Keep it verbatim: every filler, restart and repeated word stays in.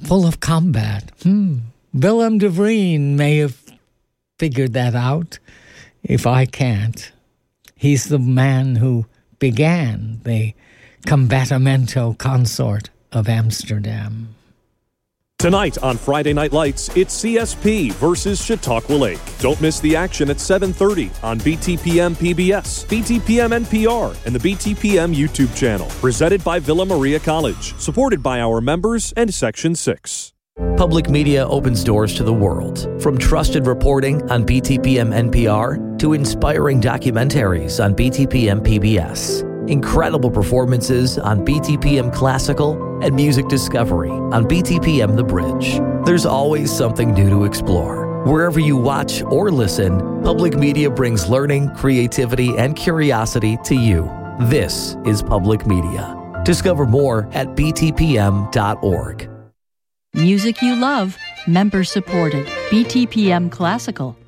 full of combat. Hmm. Willem de Vreen may have figured that out, if I can't. He's the man who began the Combatimento Consort of Amsterdam. Tonight on Friday Night Lights, it's C S P versus Chautauqua Lake. Don't miss the action at seven thirty on B T P M P B S, B T P M N P R, and the B T P M YouTube channel. Presented by Villa Maria College. Supported by our members and Section six. Public media opens doors to the world. From trusted reporting on B T P M N P R to inspiring documentaries on B T P M P B S. Incredible performances on B T P M Classical and music discovery on B T P M The Bridge. There's always something new to explore. Wherever you watch or listen, public media brings learning, creativity, and curiosity to you. This is public media. Discover more at b t p m dot org. Music you love, member supported. B T P M Classical.